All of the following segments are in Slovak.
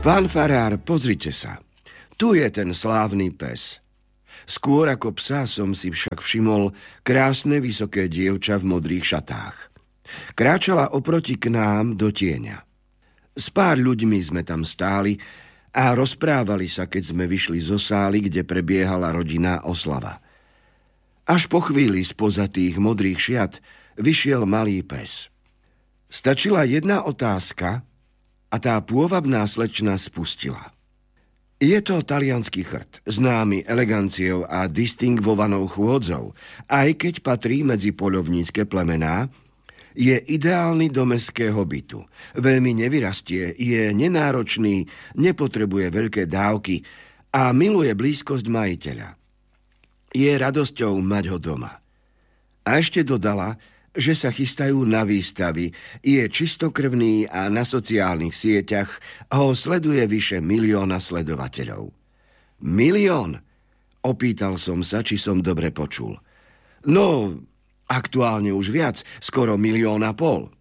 Pán farár, pozrite sa. Tu je ten slávny pes. Skôr ako psa som si však všimol krásne vysoké dievča v modrých šatách. Kráčala oproti k nám do tieňa. S pár ľuďmi sme tam stáli a rozprávali sa, keď sme vyšli zo sály, kde prebiehala rodinná oslava. Až po chvíli spoza tých modrých šiat vyšiel malý pes. Stačila jedna otázka a tá pôvabná slečna spustila. Je to taliansky chrt, známy eleganciou a distingvovanou chôdzou, aj keď patrí medzi poľovnícke plemená, je ideálny do mestského bytu. Veľmi nevyrastie, je nenáročný, nepotrebuje veľké dávky a miluje blízkosť majiteľa. Je radosťou mať ho doma. A ešte dodala, že sa chystajú na výstavy, je čistokrvný a na sociálnych sieťach ho sleduje vyše 1 000 000 sledovateľov. 1 000 000? Opýtal som sa, či som dobre počul. No, aktuálne už viac, skoro 1,5 milióna.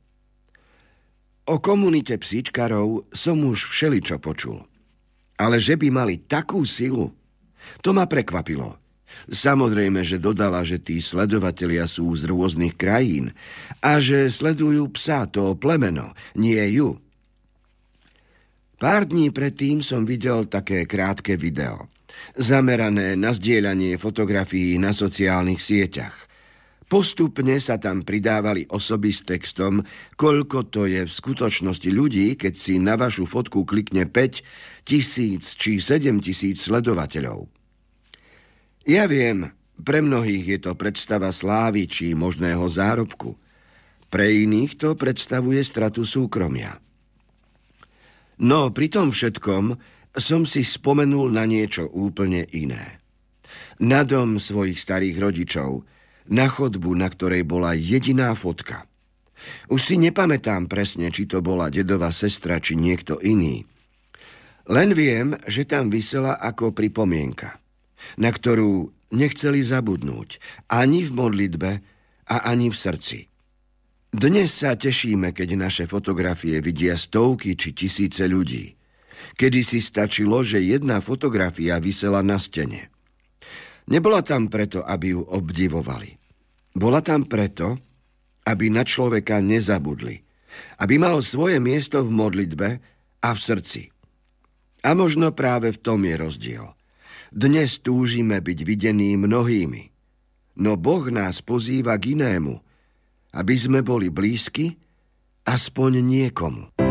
O komunite psíčkarov som už všeličo počul. Ale že by mali takú silu, to ma prekvapilo. Samozrejme, že dodala, že tí sledovatelia sú z rôznych krajín a že sledujú psa, to plemeno, nie ju. Pár dní predtým som videl také krátke video, zamerané na zdieľanie fotografií na sociálnych sieťach. Postupne sa tam pridávali osoby s textom, koľko to je v skutočnosti ľudí, keď si na vašu fotku klikne 5 000 či 7 000 sledovateľov. Ja viem, pre mnohých je to predstava slávy či možného zárobku. Pre iných to predstavuje stratu súkromia. No pri tom všetkom som si spomenul na niečo úplne iné. Na dom svojich starých rodičov, na chodbu, na ktorej bola jediná fotka. Už si nepamätám presne, či to bola dedová sestra, či niekto iný. Len viem, že tam visela ako pripomienka, na ktorú nechceli zabudnúť ani v modlitbe a ani v srdci. Dnes sa tešíme, keď naše fotografie vidia stovky či tisíce ľudí. Kedysi stačilo, že jedna fotografia visela na stene. Nebola tam preto, aby ju obdivovali. Bola tam preto, aby na človeka nezabudli, aby mal svoje miesto v modlitbe a v srdci. A možno práve v tom je rozdiel. Dnes túžime byť videní mnohými, no Boh nás pozýva k inému, aby sme boli blízki aspoň niekomu.